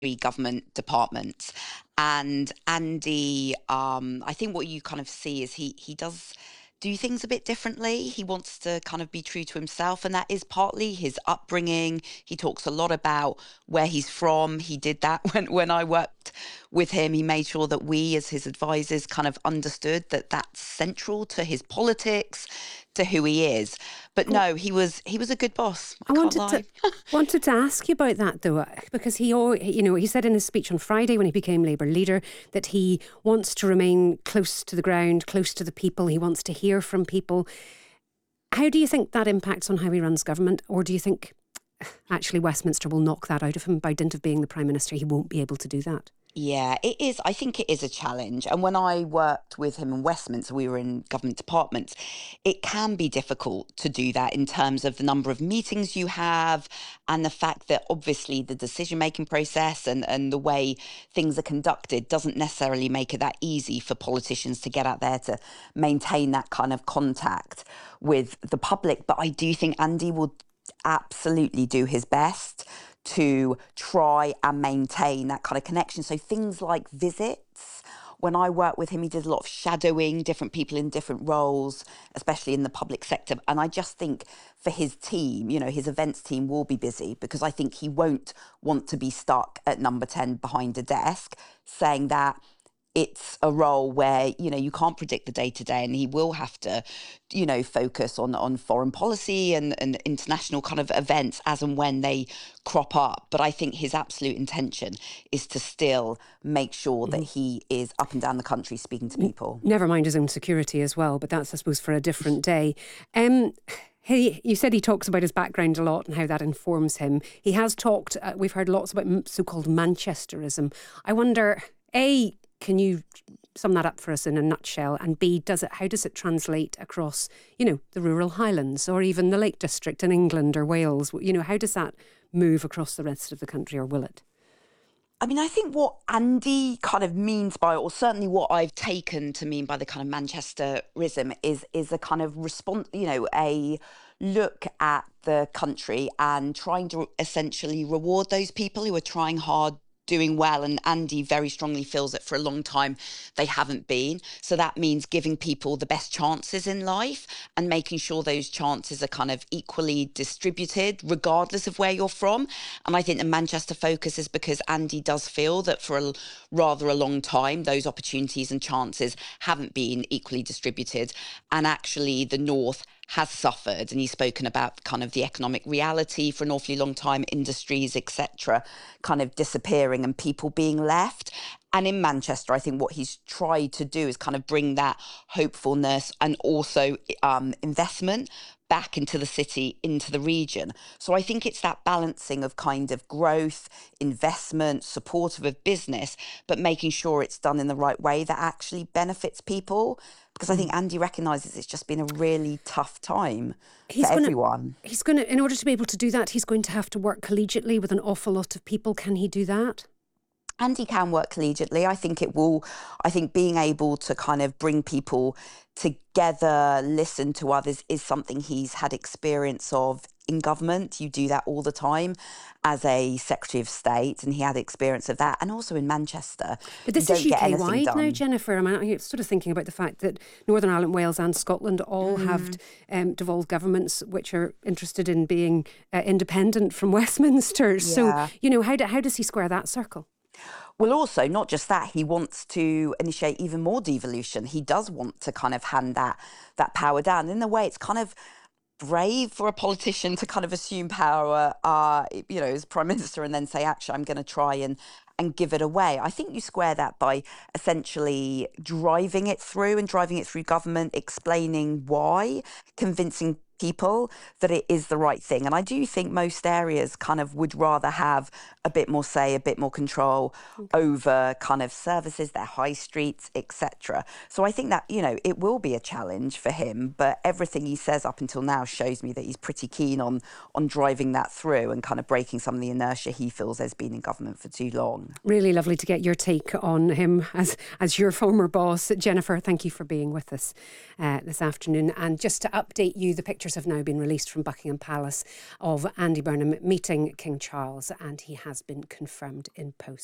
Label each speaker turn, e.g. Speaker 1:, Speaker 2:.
Speaker 1: government departments. And Andy, I think what you kind of see is he does do things a bit differently. He wants to kind of be true to himself, and that is partly his upbringing. He talks a lot about where he's from. He did that when I worked with him. He made sure that we, as his advisors, kind of understood that that's central to his politics, to who he is. But no, he was a good boss. I can't lie.
Speaker 2: Wanted to ask you about that though, because he said in his speech on Friday when he became Labour leader that he wants to remain close to the ground, close to the people. He wants to hear from people. How do you think that impacts on how he runs government, or do you think actually Westminster will knock that out of him by dint of being the Prime Minister? He won't be able to do that.
Speaker 1: Yeah, it is. I think it is a challenge. And when I worked with him in Westminster, we were in government departments. It can be difficult to do that in terms of the number of meetings you have and the fact that obviously the decision-making process and the way things are conducted doesn't necessarily make it that easy for politicians to get out there to maintain that kind of contact with the public. But I do think Andy will absolutely do his best to try and maintain that kind of connection. So things like visits. When I worked with him, he did a lot of shadowing different people in different roles, especially in the public sector. And I just think for his team, his events team will be busy because I think he won't want to be stuck at number 10 behind a desk saying that it's a role where, you can't predict the day-to-day, and he will have to, focus on foreign policy and international kind of events as and when they crop up. But I think his absolute intention is to still make sure that he is up and down the country speaking to people.
Speaker 2: Never mind his own security as well, but that's, I suppose, for a different day. You said he talks about his background a lot and how that informs him. He has talked, we've heard lots about so-called Manchesterism. I wonder, A, can you sum that up for us in a nutshell? And B, how does it translate across, the rural Highlands or even the Lake District in England or Wales? How does that move across the rest of the country, or will it?
Speaker 1: I mean, I think what Andy kind of means by, or certainly what I've taken to mean by the kind of Manchesterism is a kind of response, a look at the country and trying to essentially reward those people who are trying hard, doing well, and Andy very strongly feels that for a long time they haven't been. So that means giving people the best chances in life and making sure those chances are kind of equally distributed regardless of where you're from. And I think the Manchester focus is because Andy does feel that for a long time those opportunities and chances haven't been equally distributed, and actually the North has suffered, and he's spoken about kind of the economic reality for an awfully long time, industries, etc., kind of disappearing and people being left. And in Manchester, I think what he's tried to do is kind of bring that hopefulness and also investment back into the city, into the region. So I think it's that balancing of kind of growth, investment, supportive of business, but making sure it's done in the right way that actually benefits people. Because I think Andy recognises it's just been a really tough time for everyone.
Speaker 2: In order to be able to do that, he's going to have to work collegiately with an awful lot of people. Can he do that?
Speaker 1: Andy can work collegiately. I think being able to kind of bring people together, listen to others is something he's had experience of in government. You do that all the time as a Secretary of State, and he had experience of that, and also in Manchester.
Speaker 2: But this is UK-wide now, Jennifer. I'm sort of thinking about the fact that Northern Ireland, Wales and Scotland all have devolved governments which are interested in being independent from Westminster. Yeah. So, how does he square that circle?
Speaker 1: Well, also, not just that, he wants to initiate even more devolution. He does want to kind of hand that power down. In a way, it's kind of brave for a politician to kind of assume power, as Prime Minister, and then say, actually, I'm going to try and give it away. I think you square that by essentially driving it through government, explaining why, convincing people that it is the right thing. And I do think most areas kind of would rather have a bit more say, a bit more control over kind of services, their high streets, etc. So I think that, it will be a challenge for him, but everything he says up until now shows me that he's pretty keen on driving that through and kind of breaking some of the inertia he feels has been in government for too long.
Speaker 2: Really lovely to get your take on him as your former boss. Jennifer, thank you for being with us this afternoon. And just to update you, the pictures pictures have now been released from Buckingham Palace of Andy Burnham meeting King Charles, and he has been confirmed in post.